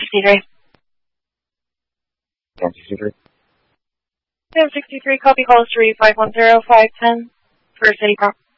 63. Sam 63. Sam 63, copy calls 3510-510 for City Prop.